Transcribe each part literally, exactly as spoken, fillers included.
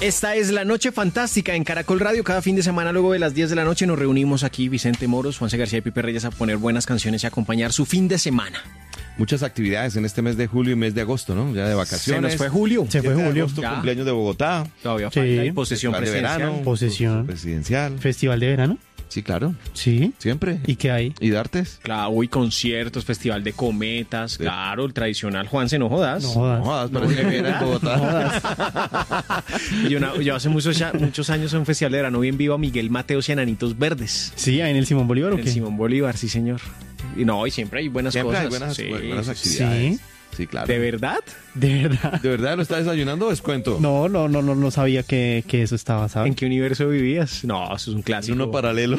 Esta es La Noche Fantástica en Caracol Radio. Cada fin de semana, luego de las diez de la noche, nos reunimos aquí, Vicente Moros, Juanse García y Pipe Reyes, a poner buenas canciones y acompañar su fin de semana. Muchas actividades en este mes de julio y mes de agosto, ¿no? Ya de vacaciones. Se nos fue julio. Se fue julio. Agosto, cumpleaños de Bogotá. Todavía Sí. falta y posesión Festival de presidencial. verano, Posesión. presidencial. Festival de verano. Sí, claro. Sí. Siempre. ¿Y qué hay? ¿Y Dartes? Claro, uy, conciertos, festival de cometas, Sí. claro, el tradicional Juanse, no jodas. No jodas. No jodas, No, parece de que era en verdad. Bogotá. Yo, una- yo hace muchos, ya- muchos años en un festival de verano vi en vivo a Miguel Mateos y Enanitos Verdes. Sí, ahí en el Simón Bolívar, ¿o En qué? Simón Bolívar, sí, señor. Y no, y siempre hay buenas Siempre cosas. hay buenas, Sí. buenas actividades. Sí. Sí, claro. ¿De verdad? ¿De verdad? ¿De verdad lo está desayunando o es cuento? No, no, no, no, no sabía que, que eso estaba, ¿En ¿sabes? qué universo vivías? No, eso es un Es clásico. uno paralelo.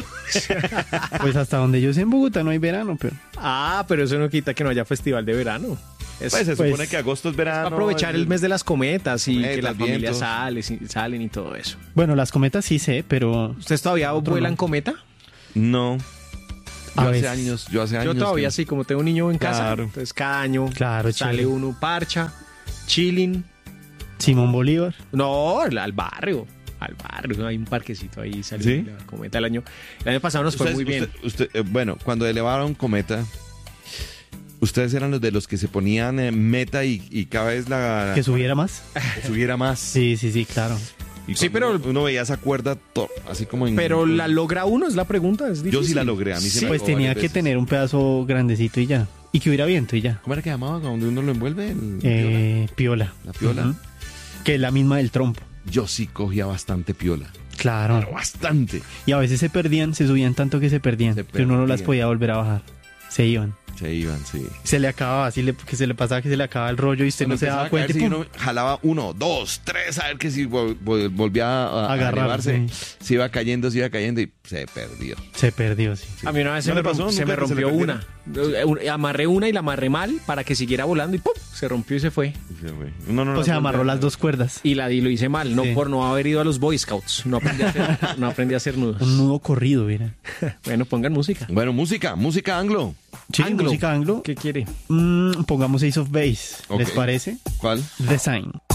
Pues hasta donde yo sé en Bogotá no hay verano, pero... Ah, pero eso no quita que no haya festival de verano. Es, Pues se Pues, supone que agosto es verano. para aprovechar el mes de las cometas y Cometas, que las familias vientos. salen, y- salen y todo eso. Bueno, las cometas sí sé, pero ¿Ustedes todavía Otro vuelan no. cometa? No. Yo A hace veces. años, yo hace años. Yo todavía que- sí, como tengo un niño en casa, Claro. entonces cada año Claro, sale chévere. uno parcha, chilling. Simón Bolívar. No, al al barrio, al barrio, hay un parquecito ahí, sale ¿Sí? la cometa el año. El año pasado nos fue Ustedes- muy bien. usted- usted- eh, bueno, cuando elevaron cometa, ustedes eran los de los que se ponían eh, meta y, y cada vez la Que subiera más. subiera más. Sí, sí, sí, claro. Y Sí, cuando pero- uno veía esa cuerda to- así como en. Pero la logra uno, es la pregunta, es Yo difícil. sí la logré, a mí se me Pues pegó tenía varias que veces. tener un pedazo grandecito y ya. Y que hubiera viento y ya. ¿Cómo era que llamaba donde uno lo envuelve? El- Eh, piola. La piola. Ujú. Que es la misma del trompo. Yo sí cogía bastante piola. Claro. Pero bastante. Y a veces se perdían, se subían tanto que se perdían. Se Que uno no las perdían. podía volver a bajar. Se iban. Se iban, sí. Se le acababa, así le, que se le pasaba que se le acababa el rollo y usted Cuando no se empezaba daba a caer, cuenta. y sí, ¡pum! uno jalaba uno, dos, tres, a ver que si vol- vol- volvía a, a Agarrar, elevarse, sí. se iba cayendo, se iba cayendo y se perdió. Se perdió, sí. A mí una vez ¿No se, le me, pasó? romp- se ¿Nunca me se le rompió perdieron? una. Eh, un- Amarré una y la amarré mal para que siguiera volando y ¡pum! Se rompió y se fue. Y se fue. Uno no O las sea, vuelve amarró a- las dos cuerdas. Y la di, lo hice mal, no Sí. por no haber ido a los Boy Scouts. No aprendí a hacer, no aprendí a hacer nudos. Un nudo corrido, mira. Bueno, pongan música. Bueno, música, música anglo. Sí, Anglo. música anglo. ¿Qué quiere? Mm, pongamos Ace of Base. Ok. ¿Les parece? ¿Cuál? The Sign.